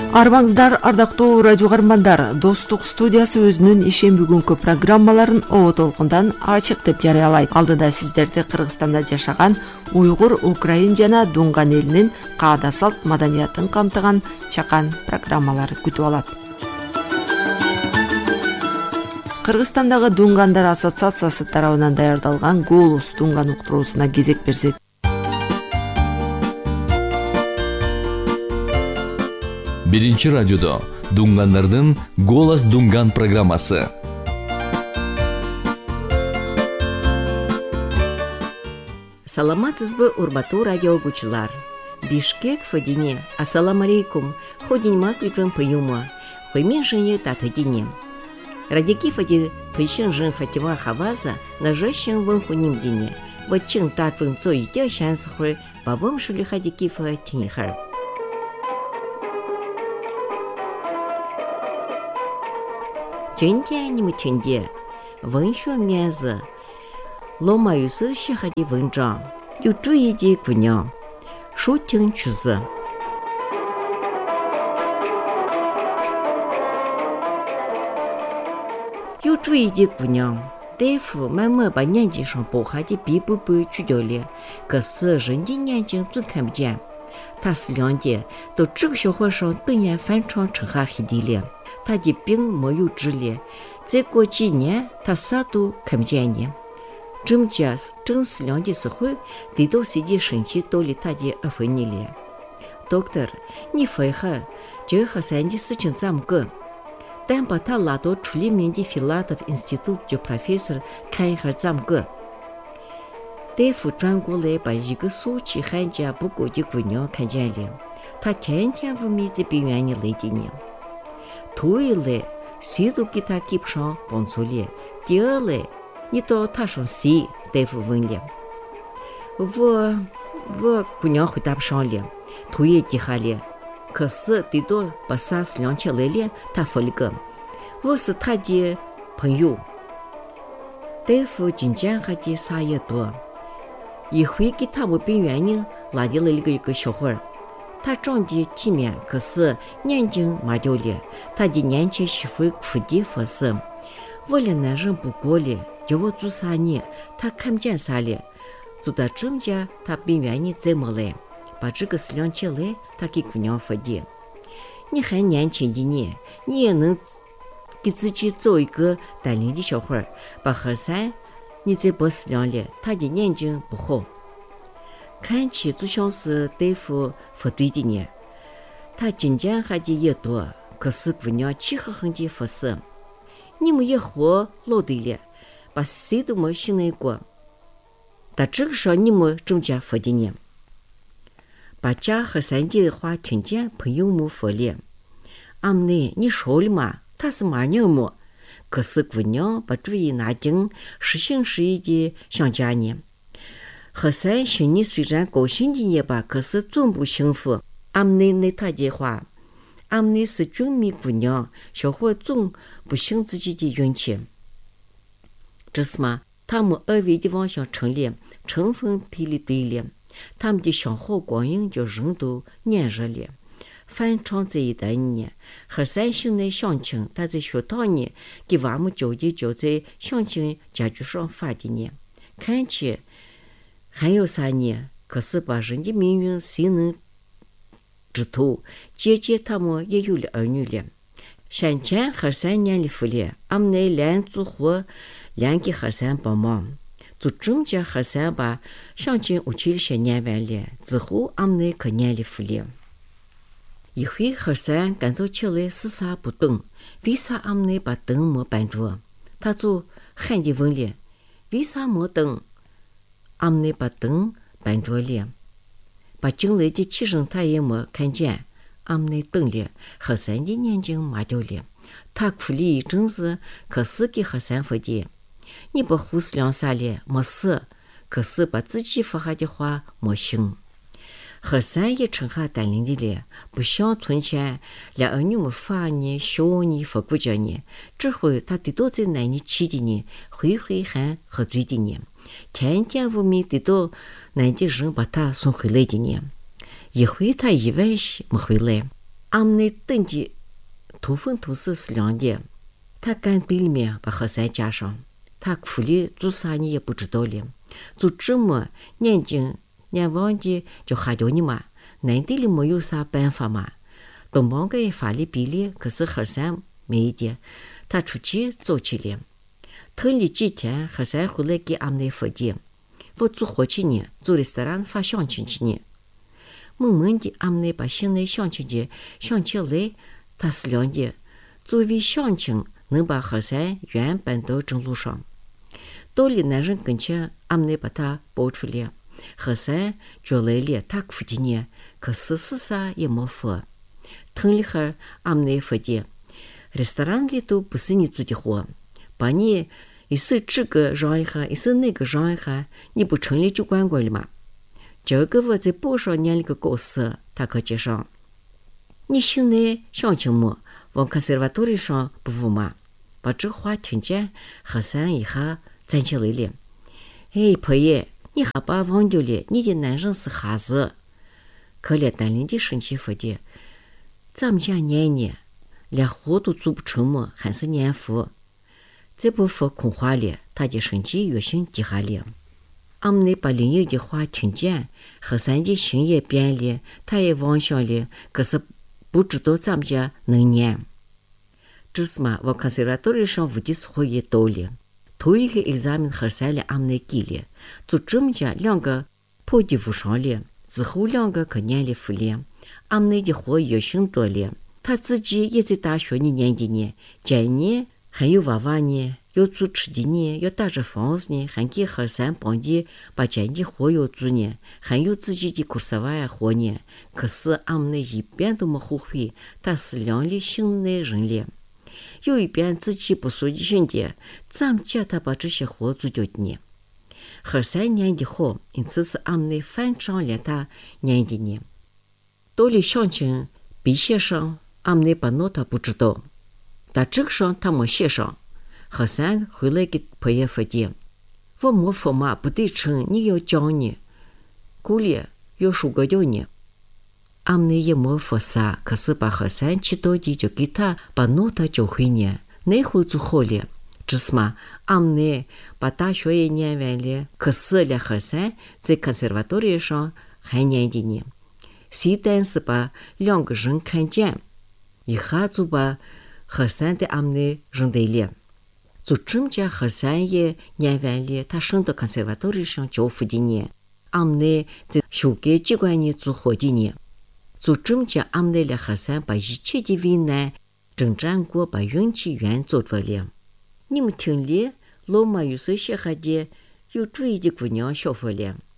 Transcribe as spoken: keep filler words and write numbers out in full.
Арбаңыздар, ардактуу радио кармандар, Достук студиясы өзүнүн ишен бүгүнкү программаларын о толкундан ачык деп жарыялайт. Алдыда сиздерди Кыргызстанда жашаган уйгур, украин жана дунган элинин каада салт маданиятын камтыган чакан программалары күтүп алат. Кыргызстандагы Дунгандар ассоциациясы тарабынан даярдалган Голос Дунган уктуруусуна кезек берсек. Биринчи радиодо Дунгандардын Голос Дунган программасы. Саламатсызбы, урматтуу радио угуучулар. Бишкек Фадине, ассаламу алейкум, ходиньма күйрөн пыюма, хоймен жене татадине. Радики Фади пыйшын жен Фатима Хаваза на жещен вон хуним дине, вот чин татвын цой идя шансхры, бавом шули хадики фа тинихар. Ченде не мы ченде, вон шо мяза, лома юсыр шихади вон жан, ю чуиди квня, шу тин чуза. ю чуиди квня, дэфу мама ба нянджи шан бохади бибу-бу чудёле, кэсы жэнди нянджин зун кэмджан, тас лянде, то чыг шохо шан дэньян фан чан чэнха хидиле. 他的病没有治疗，再过几年他啥都看不见呢。这么讲，正是两的时候，得到谁的身体到了他的二分里了。Doctor， 你会哈，这和三的事情怎么个？但把他拉到处里面的 Filatov Institute 就 professor 看一下怎么个。大夫转过来把一个暑期寒假不过的姑娘看见了，她天天无眠在病院里来的呢。 头一来，谁都给他给不上帮助了；第二来，你到他上谁？大夫问了。我我姑娘回答不上了，头也低下了。可是得到把啥事亮起来了，他说了个，我是他的朋友。大夫今天还的啥也多，一会给他们病院呢拉进来了个一个小伙儿。 他长得体面，可是眼睛麻掉了。他的年轻媳妇哭的发誓，我的男人不过了，叫我做啥呢？他看不见啥了。走到正家，他病院里怎么来？把这个事亮起来，他给姑娘说的。你还年轻的呢，你也能给自己找一个单领的小伙儿，把和善，你再把事亮了，他的眼睛不好。 看起就像是大夫说对的呢，他今天还的也多，可是姑娘气呵呵的发誓，你们也活老对了，把谁都没信赖过。但这个时候你们中间说的呢，把家和三的话听见朋友们说了，俺们呢你说了嘛，他是马娘么？可是姑娘把主意拿紧，实行实意的想家呢。 和善心里虽然高兴的也罢，可是总不幸福。俺们那那他的话，俺们那是军迷姑娘，小伙总不信自己的运气。这是嘛？他们二位的妄想成立，成分配了对了，他们的想好光阴叫人都黏热了。反常这一代呢，和善心内相亲，他在学堂呢，给娃们教的教在相亲家具上发的呢，看起。 还有啥呢？可是把人的命运谁能知透？姐姐他们也有了儿女了，先前和三年的夫了，俺们那两组活，两给和三帮忙，就中间和三把相亲屋企些年完了，之后俺们那可年的夫了。一会和三干燥起来是啥不懂，为啥俺们那把灯没搬住？他就喊的问了，为啥没灯？ 俺们那把灯搬着了，把进来的气声他也没看见。俺们那灯了，和善的眼睛麻掉了。他哭了一阵子，可是给和善说的：“你把胡思量啥了？没事。”可是把自己说下的话没信。和善也成下单领的了，不像从前两儿女们发呢、笑呢、发过家呢。这回他得到在男人气的呢，会会喊喝醉的呢。 天天无眠得到男的人把他送回来的呢，一回他意外些没回来， 俺们登记土分土是是两年，他干杯里面把核酸加上，他苦力做啥你也不知道了，做这么眼睛眼望的就吓掉你嘛，难道里没有啥办法嘛？东方个法律比例可是核酸没一点，他出去走去了。头里几天核酸回来给俺们发的，我做活去呢，做的是让发相亲去呢。慢慢的，俺们把现在相亲的相起来，他是两的，作为相亲能把核酸原搬到正路上。到了男人跟前，俺们把他抱出来，核酸就来了，他哭的呢，可是事啥也没发。疼里哈，俺们发的，restaurant里头不是你做的活，把你一手这个让一下，一手那个让一下，你不成立就关关了嘛？这个我在报上念了个告示，他可接上。你现在相亲么？往看塞瓦多里上不服嘛？把这话听见，核酸一下站起来了。哎，婆爷，你还把忘掉了，你的男人是孩子。可怜单林的生气发的。咱们家年年连活都做不成么，还是年福。这不说空话了，他的生气越心低下了。俺们把另一的话听见，和三的心也变了，他也妄想了，可是不知道咱们家能念。这是嘛？我看谁来到了上午的时候也到了，头一个 examen 和三了，俺们给了，就这么讲两个跑的不上了，之后两个可念了复了。俺们的活也许多了，他自己也在大学里念的呢，今年还有娃娃呢，要做吃的呢，要打着房子呢，还给和三帮的把今的活要做呢，还有自己的苦涩娃活呢。可是俺们一边都没后悔，他是两里心内人了。有一边自己不说人的，咱们叫他把这些活做掉的呢。和三年的好，因此是俺们反正了他念的呢。到了相亲笔写上，俺们把那他不知道，但这个上他没写上。和三回来给婆爷发的，我没发嘛不对称，你要讲呢，过了要说个掉呢。俺们也没发啥，可是把和三去到的就给他把那他教会呢，那会就好了。这是嘛？俺们把大学也念完了，可是了和三在科塞瓦多里上还念的呢。谁但是把两个人看见，一下就把和三的俺们扔对了。就这么讲，和三也念完了，他升到科塞瓦多里上教辅的呢。俺们在修改机关里做活的呢。就这么讲，俺们的和三把一切的为难征战过，把运气全做出了。你们听了，老妈有时写下的有主意的姑娘小说了。